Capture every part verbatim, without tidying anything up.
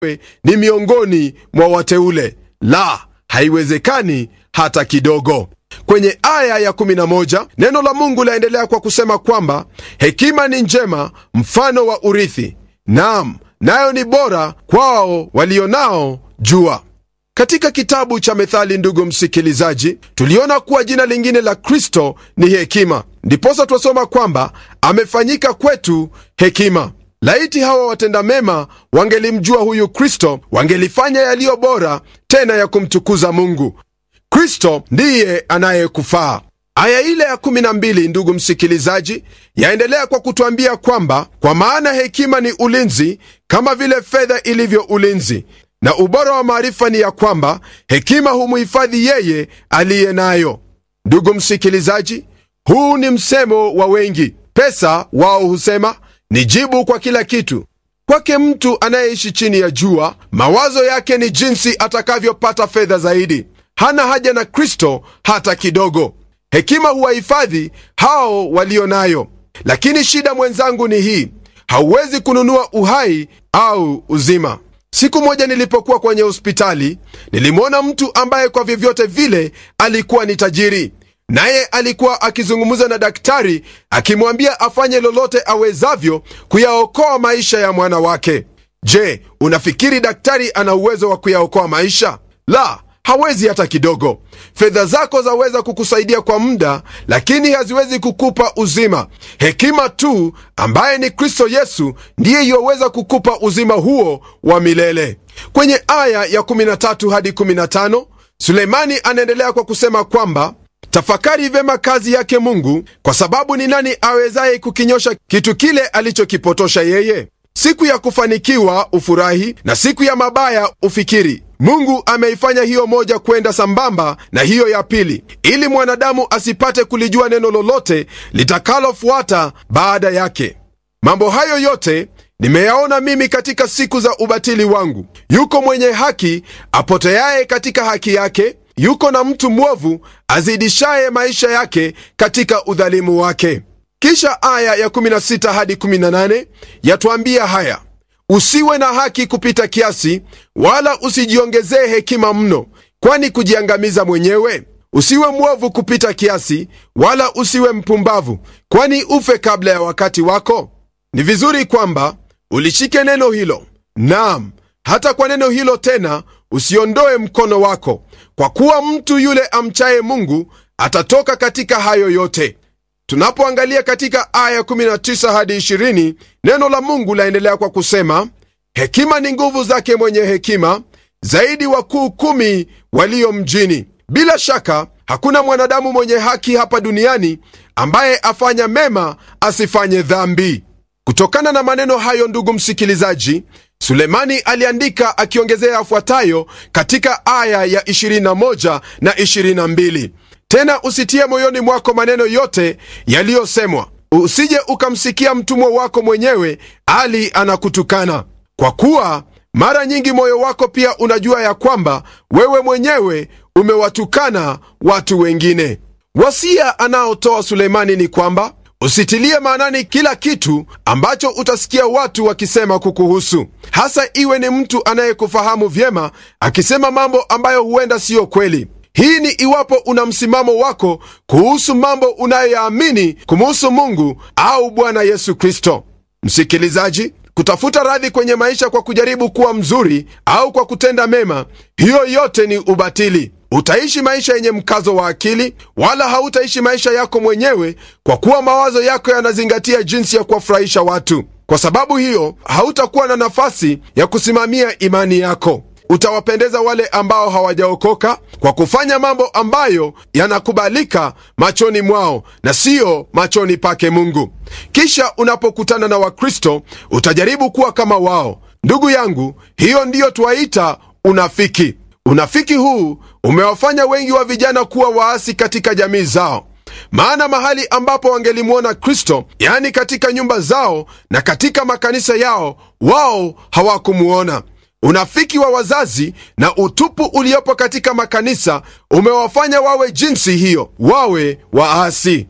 ni miongoni mwa wateule. La, haiwezekani hata kidogo. Kwenye aya ya kumi na moja neno la Mungu laendelea kwa kusema kwamba hekima ni njema, mfano wa urithi, naam, nayo ni bora kwao walionao jua. Katika kitabu cha Methali, ndugu msikilizaji, tuliona kuwa jina lingine la Kristo ni hekima. Ndiposa twasoma kwamba amefanyika kwetu hekima. Laiti hawa watenda mema wangelimjua huyu Kristo, wangelifanya yaliyo bora tena ya kumtukuza Mungu. Kristo ndiye anayekufaa. Aya ile ya kumi na mbili, ndugu msikilizaji, yaendelea kwa kutuambia kwamba kwa maana hekima ni ulinzi, kama vile fedha ilivyo ulinzi, na ubora wa maarifa ni ya kwamba hekima humuhifadhi yeye aliye nayo. Ndugu msikilizaji, huu ni msemo wa wengi. Pesa, wao husema, ni jibu kwa kila kitu. Kwake mtu anayeishi chini ya jua, mawazo yake ni jinsi atakavyopata fedha zaidi. Hana haja na Kristo hata kidogo. Hekima huwahifadhi hao walio nayo. Lakini shida, mwenzangu, ni hii: hauwezi kununua uhai au uzima. Siku moja nilipokuwa kwenye hospitali, nilimwona mtu ambaye kwa vyovyote vile alikuwa ni tajiri. Naye alikuwa akizungumza na daktari, akimwambia afanye lolote awezavyo kuyaokoa maisha ya mwana wake. Je, unafikiri daktari ana uwezo wa kuyaokoa maisha? La, hawezi hata kidogo. Fedha zako zaweza kukusaidia kwa muda, lakini haziwezi kukupa uzima. Hekima tu, ambaye ni Kristo Yesu, ndiye yoweza kukupa uzima huo wa milele. Kwenye aya ya kumi na tatu hadi kumi na tano, Sulemani anaendelea kwa kusema kwamba tafakari vema kazi yake Mungu, kwa sababu ni nani awezaye kukinyosha kitu kile alichokipotosha yeye? Siku ya kufanikiwa ufurahi, na siku ya mabaya ufikiri. Mungu ameifanya hiyo moja kwenda sambamba na hiyo ya pili, ili mwanadamu asipate kulijua neno lolote litakalofuata baada yake. Mambo hayo yote nimeyaona mimi katika siku za ubatili wangu. Yuko mwenye haki apoteaye katika haki yake, yuko na mtu mwovu azidishaye maisha yake katika udhalimu wake. Kisha aya ya kumi na sita hadi kumi na nane yatuambia haya: usiwe na haki kupita kiasi, wala usijiongezee hekima mno, kwani kujiangamiza mwenyewe. Usiwe mwovu kupita kiasi, wala usiwe mpumbavu, kwani ufe kabla ya wakati wako. Ni vizuri kwamba ulishike neno hilo, naam, hata kwa neno hilo tena usiondoe mkono wako, kwa kuwa mtu yule amchaye Mungu atatoka katika hayo yote. Tunapoangalia katika aya kumi na tisa hadi ishirini, neno la Mungu laendelea kwa kusema, hekima ni nguvu zake mwenye hekima, zaidi wakuu kumi walio mjini. Bila shaka hakuna mwanadamu mwenye haki hapa duniani ambaye afanya mema asifanye dhambi. Kutokana na maneno hayo, ndugu msikilizaji, Sulemani aliandika akiongezea yafuatayo katika aya ya ishirini na moja na ishirini na mbili: tena usitie moyoni mwako maneno yote yaliyosemwa, usije ukamsikia mtumwa wako mwenyewe ali anakutukana, kwa kuwa mara nyingi moyo wako pia unajua ya kwamba wewe mwenyewe umewatukana watu wengine. Wasia anaotoa Sulemani ni kwamba usitilie maanani kila kitu ambacho utasikia watu wakisema kukuhusu, hasa iwe ni mtu anayekufahamu vyema akisema mambo ambayo huenda siyo kweli. Hii ni iwapo una msimamo wako kuhusu mambo unayoyaamini kumuhusu Mungu au Bwana Yesu Kristo. Msikilizaji, kutafuta radhi kwenye maisha kwa kujaribu kuwa mzuri au kwa kutenda mema, hiyo yote ni ubatili. Utaishi maisha yenye mkazo wa akili, wala hautaishi maisha yako mwenyewe, kwa kuwa mawazo yako yanazingatia jinsi ya kuwafurahisha watu. Kwa sababu hiyo, hautakuwa na nafasi ya kusimamia imani yako. Utawapendeza wale ambao hawajaokoka kwa kufanya mambo ambayo yanakubalika machoni mwao na siyo machoni pake Mungu. Kisha unapokutana na Wakristo utajaribu kuwa kama wao. Ndugu yangu, hiyo ndiyo twaita unafiki. Unafiki huu umewafanya wengi wa vijana kuwa waasi katika jamii zao. Maana mahali ambapo wangelimuona Kristo, yani katika nyumba zao na katika makanisa yao, wao hawakumuona. Unafiki wa wazazi na utupu uliopo katika makanisa umewafanya wawe jinsi hiyo, wawe waasi.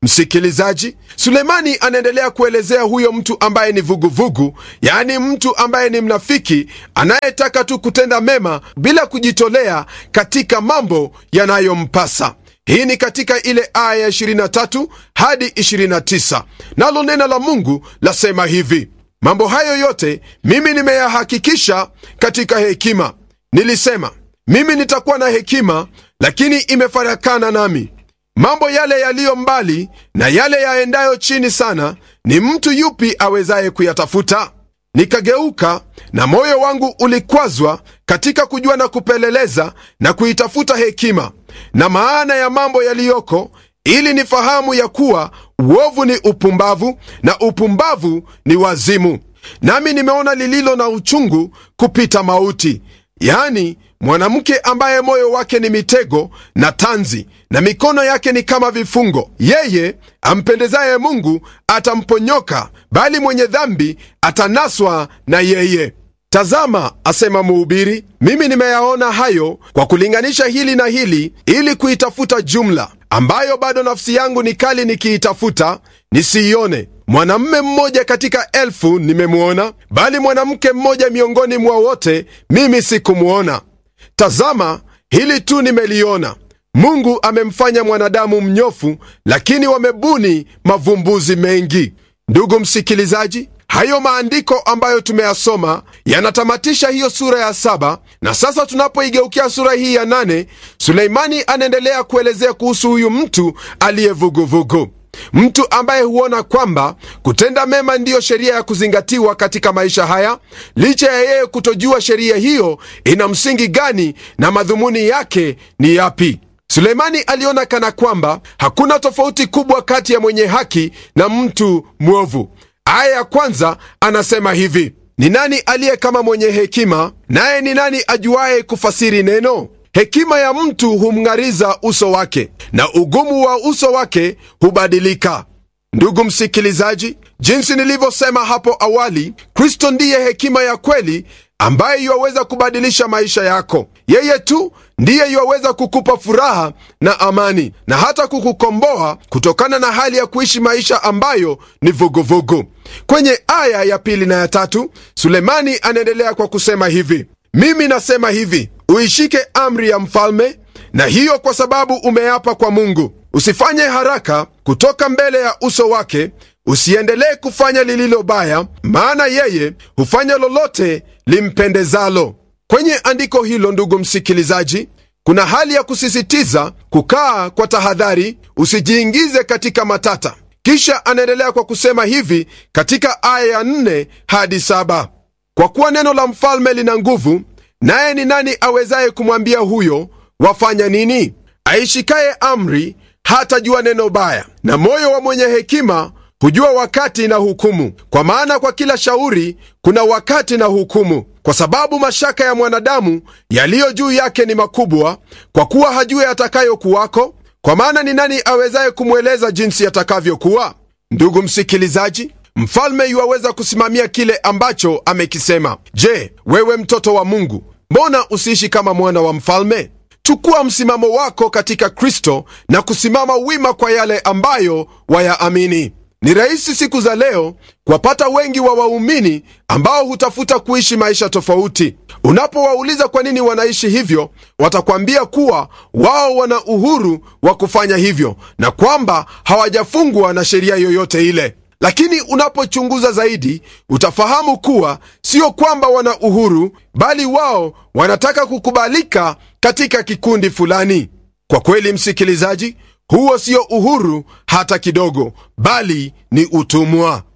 Msikilizaji, Sulemani anaendelea kuelezea huyo mtu ambaye ni vuguvugu, yaani mtu ambaye ni mnafiki, anayetaka tu kutenda mema bila kujitolea katika mambo yanayompasa. Hii ni katika ile aya ishirini na tatu hadi ishirini na tisa. Nalo neno la Mungu lasema hivi: mambo hayo yote mimi nimeyahakikisha katika hekima. Nilisema, mimi nitakuwa na hekima, lakini imefarakana nami. Mambo yale yaliyo mbali na yale yaendayo chini sana, ni mtu yupi awezaye kuyatafuta? Nikageuka na moyo wangu ulikwazwa katika kujua na kupeleleza na kuitafuta hekima na maana ya mambo yaliyoko, ili nifahamu ya kuwa uovu ni upumbavu na upumbavu ni wazimu. Nami nimeona lililo na uchungu kupita mauti, yaani mwanamke ambaye moyo wake ni mitego na tanzi, na mikono yake ni kama vifungo. Yeye ampendezaye Mungu atamponyoka, bali mwenye dhambi atanaswa na yeye. Tazama, asema mhubiri, mimi nimeyaona hayo kwa kulinganisha hili na hili, ili kuitafuta jumla, ambayo bado nafsi yangu ni kali nikiitafuta nisiione. Mwanamume mmoja katika elfu nimemwona, bali mwanamke mmoja miongoni mwa wote mimi sikumwona. Tazama, hili tu nimeliona: Mungu amemfanya mwanadamu mnyofu, lakini wamebuni mavumbuzi mengi. Ndugu msikilizaji, hayo maandiko ambayo tumeyasoma yanatamatisha hiyo sura ya saba, na sasa tunapoigeukia sura hii ya nane, Suleimani anaendelea kuelezea kuhusu huyu mtu aliyevuguvugu, mtu ambaye huona kwamba kutenda mema ndiyo sheria ya kuzingatiwa katika maisha haya, licha ya yeye kutojua sheria hiyo ina msingi gani na madhumuni yake ni yapi. Suleimani aliona kana kwamba hakuna tofauti kubwa kati ya mwenye haki na mtu mwovu. Aya ya kwanza anasema hivi: ni nani aliye kama mwenye hekima, naye ni nani ajuaye kufasiri neno? Hekima ya mtu humng'ariza uso wake, na ugumu wa uso wake hubadilika. Ndugu msikilizaji, jinsi nilivyosema hapo awali, Kristo ndiye hekima ya kweli ambaye yuwaweza kubadilisha maisha yako. Yeye tu ndiye yuwaweza kukupa furaha na amani, na hata kukukomboa kutokana na hali ya kuishi maisha ambayo ni vuguvugu. Kwenye aya ya pili na ya tatu, Sulemani anaendelea kwa kusema hivi: mimi nasema hivi, uishike amri ya mfalme, na hiyo kwa sababu umeapa kwa Mungu. Usifanye haraka kutoka mbele ya uso wake, usiendelee kufanya lililo baya, maana yeye hufanya lolote limpendezalo. Kwenye andiko hilo, ndugu msikilizaji, kuna hali ya kusisitiza kukaa kwa tahadhari, usijiingize katika matata. Kisha anaendelea kwa kusema hivi katika aya ya nne hadi saba: kwa kuwa neno la mfalme lina nguvu, naye ni nani awezaye kumwambia huyo wafanya nini? Aishikaye amri hatajua neno baya, na moyo wa mwenye hekima hujua wakati na hukumu. Kwa maana kwa kila shauri kuna wakati na hukumu, kwa sababu mashaka ya mwanadamu yaliyo juu yake ni makubwa, kwa kuwa hajui atakayokuwako. Kwa maana ni nani awezaye kumweleza jinsi atakavyokuwa? Ndugu msikilizaji, mfalme yuwaweza kusimamia kile ambacho amekisema. Je, wewe mtoto wa Mungu, mbona usiishi kama mwana wa mfalme? Chukua msimamo wako katika Kristo na kusimama wima kwa yale ambayo wayaamini. Ni rahisi siku za leo kuwapata wengi wa waumini ambao hutafuta kuishi maisha tofauti. Unapowauliza kwa nini wanaishi hivyo, watakwambia kuwa wao wana uhuru wa kufanya hivyo na kwamba hawajafungwa na sheria yoyote ile. Lakini unapochunguza zaidi, utafahamu kuwa sio kwamba wana uhuru, bali wao wanataka kukubalika katika kikundi fulani. Kwa kweli msikilizaji, huo sio uhuru hata kidogo, bali ni utumwa.